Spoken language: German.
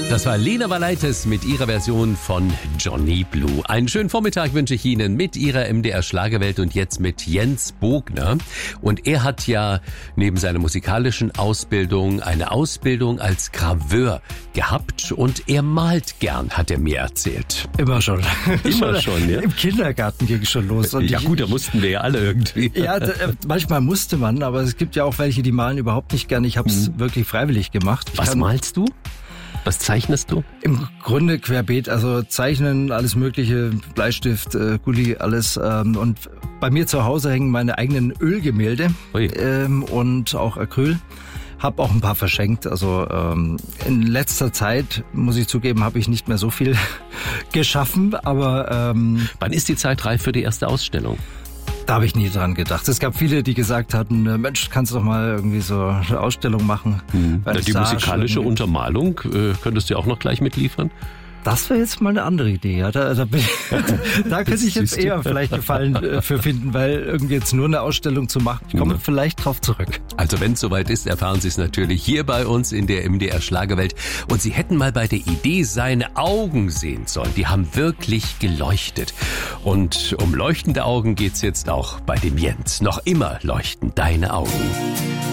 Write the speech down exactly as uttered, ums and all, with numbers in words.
Das war Lena Valaitis mit ihrer Version von Johnny Blue. Einen schönen Vormittag wünsche ich Ihnen mit Ihrer M D R Schlagerwelt und jetzt mit Jens Bogner. Und er hat ja neben seiner musikalischen Ausbildung eine Ausbildung als Graveur gehabt und er malt gern, hat er mir erzählt. Immer schon. Immer schon, ja. Im Kindergarten ging es schon los. Und ja ich, gut, da mussten wir ja alle irgendwie. Ja, da, manchmal musste man, aber es gibt ja auch welche, die malen überhaupt nicht gern. Ich habe es mhm. wirklich freiwillig gemacht. Ich Was kann, malst du? Was zeichnest du? Im Grunde querbeet, also Zeichnen, alles mögliche, Bleistift, äh, Gulli, alles. Ähm, und bei mir zu Hause hängen meine eigenen Ölgemälde ähm, und auch Acryl. Hab auch ein paar verschenkt. Also ähm, in letzter Zeit, muss ich zugeben, habe ich nicht mehr so viel geschaffen. Aber ähm, wann ist die Zeit reif für die erste Ausstellung? Da habe ich nie dran gedacht. Es gab viele, die gesagt hatten, Mensch, kannst du doch mal irgendwie so eine Ausstellung machen. Hm. Na, die musikalische Untermalung äh, könntest du auch noch gleich mitliefern? Das wäre jetzt mal eine andere Idee. Ja, da, da, bin ich, da könnte ich jetzt eher vielleicht Gefallen äh, für finden, weil irgendwie jetzt nur eine Ausstellung zu machen, ich komme ja. vielleicht drauf zurück. Also wenn es soweit ist, erfahren Sie es natürlich hier bei uns in der M D R Schlagerwelt. Und Sie hätten mal bei der Idee seine Augen sehen sollen. Die haben wirklich geleuchtet. Und um leuchtende Augen geht's jetzt auch bei dem Jens. Noch immer leuchten deine Augen.